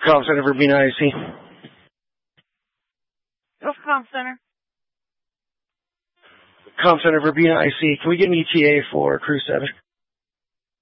Comm Center Verbena IC. What's Comm Center? Comm Center Verbena IC. Can we get an ETA for Crew 7?